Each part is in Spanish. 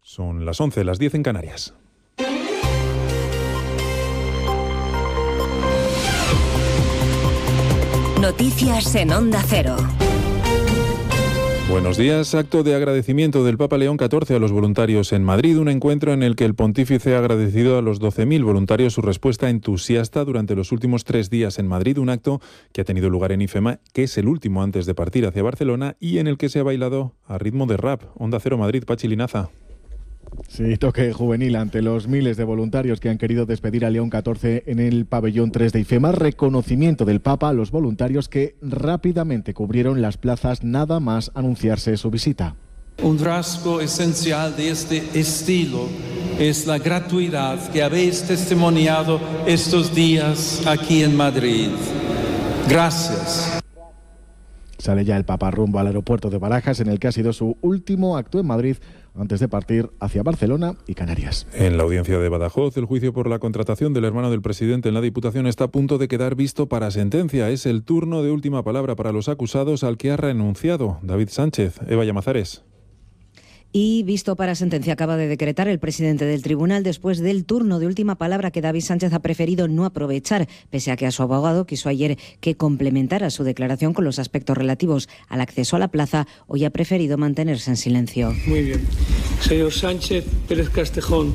Son las 11, las 10 en Canarias. Noticias en Onda Cero. Buenos días. Acto de agradecimiento del Papa León XIV a los voluntarios en Madrid. Un encuentro en el que el pontífice ha agradecido a los 12.000 voluntarios su respuesta entusiasta durante los últimos 3 días en Madrid. Un acto que ha tenido lugar en IFEMA, que es el último antes de partir hacia Barcelona y en el que se ha bailado a ritmo de rap. Onda Cero Madrid, Pachi Linaza. Sí, toque juvenil ante los miles de voluntarios que han querido despedir a León XIV en el pabellón 3 de IFEMA. Reconocimiento del Papa a los voluntarios que rápidamente cubrieron las plazas nada más anunciarse su visita. Un rasgo esencial de este estilo es la gratuidad que habéis testimoniado estos días aquí en Madrid. Gracias. Sale ya el Papa rumbo al aeropuerto de Barajas, en el que ha sido su último acto en Madrid antes de partir hacia Barcelona y Canarias. En la audiencia de Badajoz, el juicio por la contratación del hermano del presidente en la Diputación está a punto de quedar visto para sentencia. Es el turno de última palabra para los acusados, al que ha renunciado David Sánchez. Eva Llamazares. Y visto para sentencia acaba de decretar el presidente del tribunal después del turno de última palabra que David Sánchez ha preferido no aprovechar, pese a que a su abogado quiso ayer que complementara su declaración con los aspectos relativos al acceso a la plaza. Hoy ha preferido mantenerse en silencio. Muy bien. Señor Sánchez Pérez Castejón.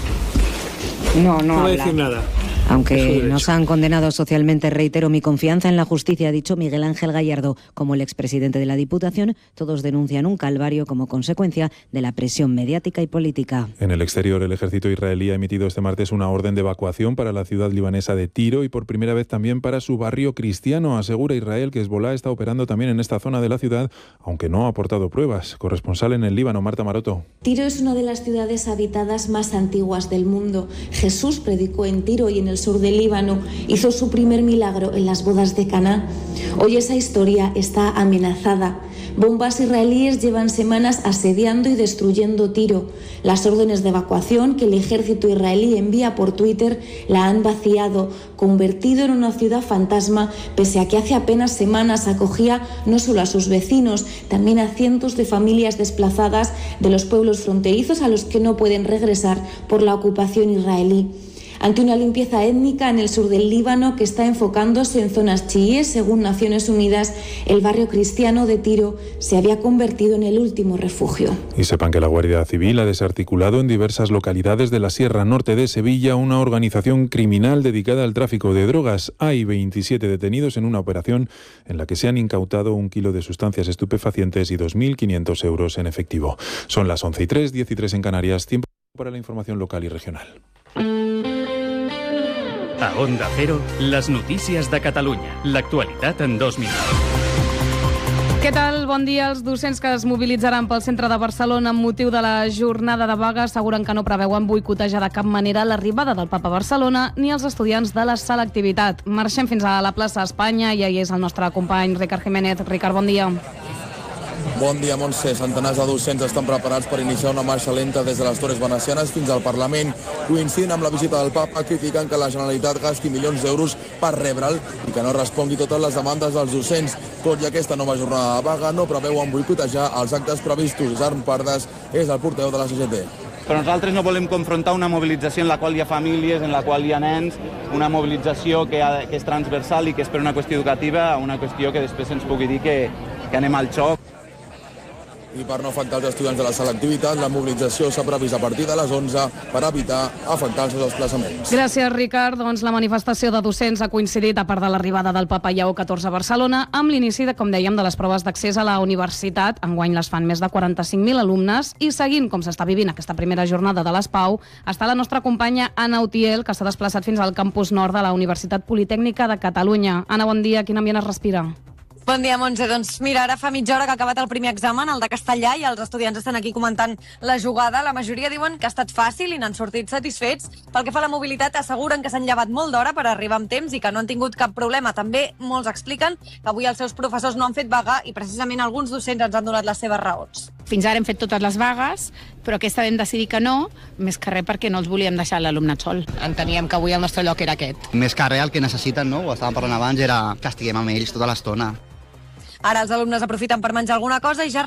No voy a decir nada. Aunque nos han condenado socialmente, reitero mi confianza en la justicia, ha dicho Miguel Ángel Gallardo. Como el expresidente de la Diputación, todos denuncian un calvario como consecuencia de la presión mediática y política. En el exterior, el ejército israelí ha emitido este martes una orden de evacuación para la ciudad libanesa de Tiro y por primera vez también para su barrio cristiano. Asegura Israel que Hezbolá está operando también en esta zona de la ciudad, aunque no ha aportado pruebas. Corresponsal en el Líbano, Marta Maroto. Tiro es una de las ciudades habitadas más antiguas del mundo. Jesús predicó en Tiro y en el sur del Líbano, hizo su primer milagro en las bodas de Caná. Hoy esa historia está amenazada. Bombas israelíes llevan semanas asediando y destruyendo Tiro. Las órdenes de evacuación que el ejército israelí envía por Twitter la han vaciado, convertido en una ciudad fantasma, pese a que hace apenas semanas acogía no solo a sus vecinos, también a cientos de familias desplazadas de los pueblos fronterizos a los que no pueden regresar por la ocupación israelí. Ante una limpieza étnica en el sur del Líbano que está enfocándose en zonas chiíes, según Naciones Unidas, el barrio cristiano de Tiro se había convertido en el último refugio. Y sepan que la Guardia Civil ha desarticulado en diversas localidades de la Sierra Norte de Sevilla una organización criminal dedicada al tráfico de drogas. Hay 27 detenidos en una operación en la que se han incautado 1 kilo de sustancias estupefacientes y 2.500 euros en efectivo. Son las 11:03, 10:03 en Canarias. Tiempo para la información local y regional. A Onda Cero, les notícies de Catalunya. L'actualitat en 2 minuts. Què tal? Bon dia. Els docents que es mobilitzaran pel centre de Barcelona amb motiu de la jornada de vaga asseguren que no preveuen boicotejar de cap manera l'arribada del Papa a Barcelona ni els estudiants de la selectivitat. Marxem fins a la plaça Espanya i ahí és el nostre company Ricard Jiménez. Ricard, bon dia. Bon dia, Montse. Centenars de docents estan preparats per iniciar una marxa lenta des de les Torres Venecianes fins al Parlament. Coincidint amb la visita del Papa, critiquen que la Generalitat gasti milions d'euros per rebre'l i que no respongui totes les demandes dels docents. Tot i aquesta nova jornada de vaga, no preveuen boicotejar els actes previstos. Arn Pardes és el portaveu de la CGT. Però nosaltres no volem confrontar una mobilització en la qual hi ha famílies, en la qual hi ha nens, una mobilització que és transversal i que és per una qüestió educativa, a una qüestió que després ens pugui dir que anem al xoc. I per no afectar els estudiants de la selectivitat, la mobilització s'ha previst a partir de les 11 per evitar afectar els seus desplaçaments. Gràcies, Ricard. Doncs la manifestació de docents ha coincidit, a part de l'arribada del Papa Lleó XIV a Barcelona, amb l'inici, com dèiem, de les proves d'accés a la universitat. Enguany les fan més de 45.000 alumnes i seguint com s'està vivint aquesta primera jornada de l'ESPAU, està la nostra companya Anna Utiel, que s'ha desplaçat fins al campus nord de la Universitat Politècnica de Catalunya. Anna, bon dia. Quin ambient es respira? Bon dia, Montse. Doncs mira, ara fa mitja hora que ha acabat el primer examen, el de castellà, i els estudiants estan aquí comentant la jugada. La majoria diuen que ha estat fàcil i n'han sortit satisfets. Pel que fa a la mobilitat, asseguren que s'han llevat molt d'hora per arribar amb temps i que no han tingut cap problema. També molts expliquen que avui els seus professors no han fet vaga i precisament alguns docents ens han donat les seves raons. Fins ara hem fet totes les vagues, però aquesta vam decidir que no, més que res perquè no els volíem deixar l'alumnat sol. Enteníem que avui el nostre lloc era aquest. Més que res el que necessiten, no? Ho estàvem parlant abans, era que estiguem amb ells tota l'estona. Ara els alumnes aprofiten per menjar alguna cosa i ja